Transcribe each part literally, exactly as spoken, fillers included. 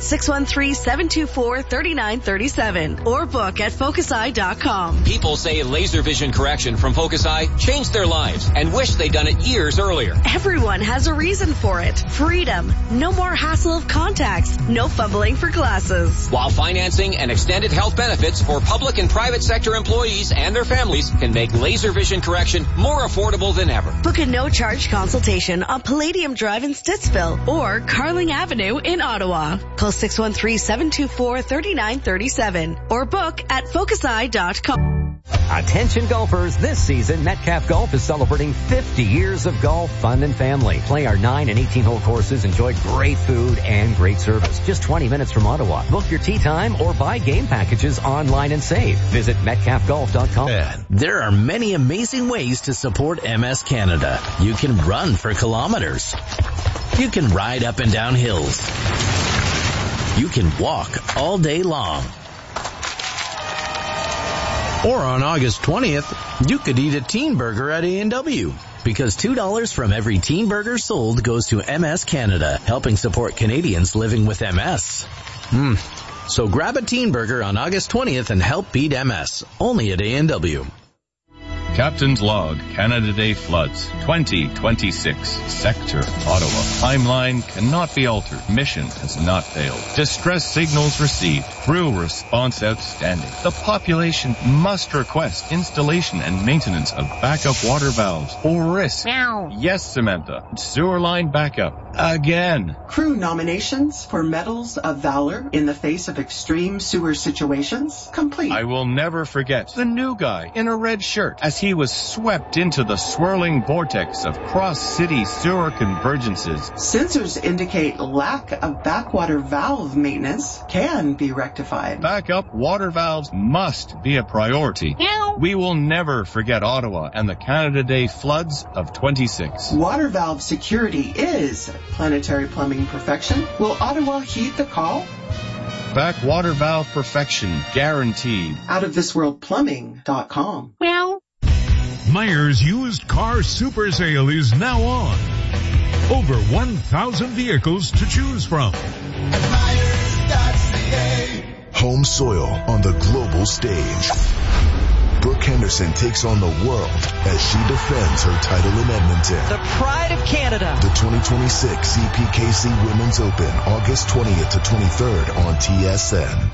six one three, seven two four, three nine three seven or book at focus eye dot com. People say laser vision correction from Focus Eye changed their lives and wish they'd done it years earlier. Everyone has a reason for it. Freedom. No more hassle of contacts. No fumbling for glasses. While financing and extended health benefits for public and private sector employees and their families can make laser vision correction more affordable than ever. Book a no-charge consultation on Palladium Drive in Stittsville or Carling Avenue in Ottawa. Call six one three, seven two four, three nine three seven or book at focus eye dot com. Attention golfers, this season Metcalf Golf is celebrating fifty years of golf, fun, and family. Play our nine and eighteen hole courses, enjoy great food and great service. Just twenty minutes from Ottawa. Book your tee time or buy game packages online and save. Visit metcalf golf dot com. There are many amazing ways to support M S Canada. You can run for kilometers. You can ride up and down hills. You can walk all day long. Or on August twentieth, you could eat a teen burger at A and W. Because two dollars from every teen burger sold goes to M S Canada, helping support Canadians living with M S. Hmm. So grab a teen burger on August twentieth and help beat M S. Only at A and W. Captain's Log, Canada Day Floods, twenty twenty-six, Sector, Ottawa. Timeline cannot be altered. Mission has not failed. Distress signals received. Crew response outstanding. The population must request installation and maintenance of backup water valves or risk. Meow. Yes, Samantha. Sewer line backup. Again. Crew nominations for Medals of Valor in the face of extreme sewer situations complete. I will never forget the new guy in a red shirt as he was swept into the swirling vortex of cross-city sewer convergences. Sensors indicate lack of backwater valve maintenance can be rectified. Backup water valves must be a priority. Meow. We will never forget Ottawa and the Canada Day floods of twenty-six. Water valve security is planetary plumbing perfection. Will Ottawa heed the call? Backwater valve perfection guaranteed. out of this world plumbing dot com. Meow. Myers used car super sale is now on. Over one thousand vehicles to choose from. Home soil on the global stage. Brooke Henderson takes on the world as she defends her title in Edmonton. The pride of Canada. The twenty twenty-six C P K C Women's Open, August twentieth to twenty-third on T S N.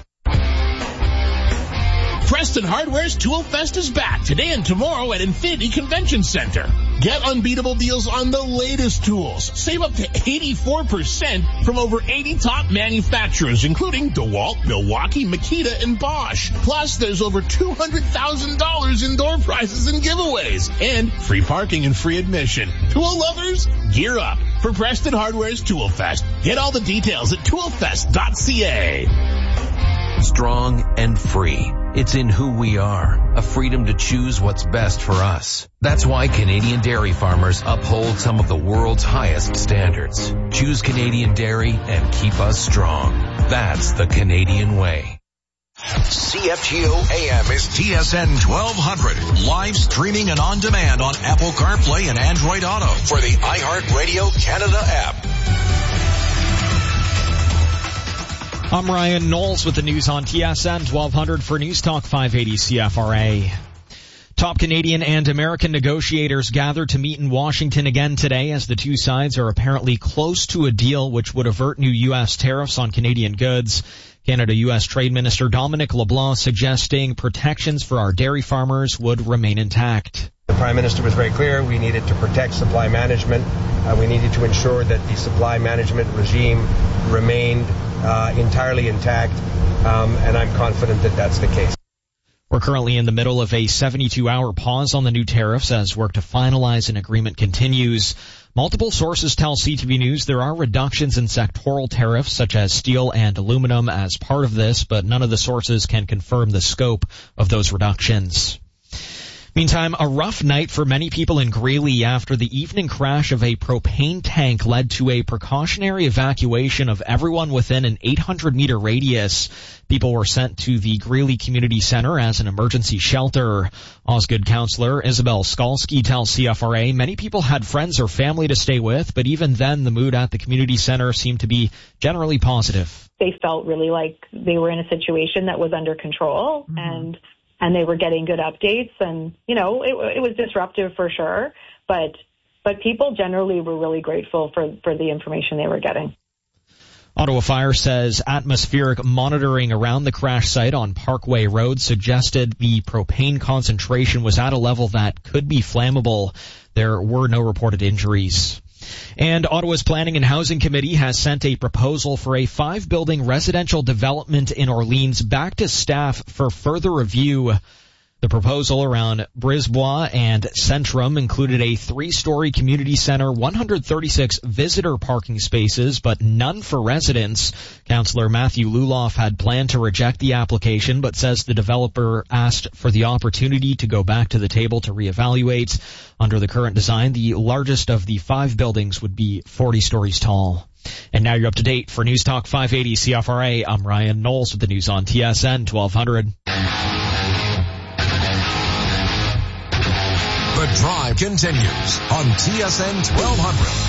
Preston Hardware's Tool Fest is back today and tomorrow at Infinity Convention Center. Get unbeatable deals on the latest tools. Save up to eighty-four percent from over eighty top manufacturers, including DeWalt, Milwaukee, Makita, and Bosch. Plus, there's over two hundred thousand dollars in door prizes and giveaways. And free parking and free admission. Tool lovers, gear up for Preston Hardware's Tool Fest. Get all the details at tool fest dot c a. Strong and free. It's in who we are, a freedom to choose what's best for us. That's why Canadian dairy farmers uphold some of the world's highest standards. Choose Canadian dairy and keep us strong. That's the Canadian way. C F G O A M is T S N twelve hundred, live streaming and on demand on Apple CarPlay and Android Auto for the iHeartRadio Canada app. I'm Ryan Knowles with the news on T S N twelve hundred for News Talk five eighty C F R A. Top Canadian and American negotiators gathered to meet in Washington again today as the two sides are apparently close to a deal which would avert new U S tariffs on Canadian goods. Canada-U S Trade Minister Dominic LeBlanc suggesting protections for our dairy farmers would remain intact. The Prime Minister was very clear we needed to protect supply management. Uh, we needed to ensure that the supply management regime remained uh, entirely intact, um, and I'm confident that that's the case. We're currently in the middle of a seventy-two hour pause on the new tariffs as work to finalize an agreement continues. Multiple sources tell C T V News there are reductions in sectoral tariffs such as steel and aluminum as part of this, but none of the sources can confirm the scope of those reductions. Meantime, a rough night for many people in Greeley after the evening crash of a propane tank led to a precautionary evacuation of everyone within an eight hundred meter radius. People were sent to the Greeley Community Center as an emergency shelter. Osgood counselor Isabel Skalski tells C F R A many people had friends or family to stay with, but even then the mood at the community center seemed to be generally positive. They felt really like they were in a situation that was under control, mm-hmm. and and they were getting good updates, and, you know, it, it was disruptive for sure, but but people generally were really grateful for, for the information they were getting. Ottawa Fire says atmospheric monitoring around the crash site on Parkway Road suggested the propane concentration was at a level that could be flammable. There were no reported injuries. And Ottawa's Planning and Housing Committee has sent a proposal for a five-building residential development in Orleans back to staff for further review. The proposal around Brisbois and Centrum included a three-story community center, one hundred thirty-six visitor parking spaces, but none for residents. Councillor Matthew Luloff had planned to reject the application, but says the developer asked for the opportunity to go back to the table to reevaluate. Under the current design, the largest of the five buildings would be forty stories tall. And now you're up to date for News Talk five eighty C F R A. I'm Ryan Knowles with the news on T S N twelve hundred. The Drive continues on T S N twelve hundred.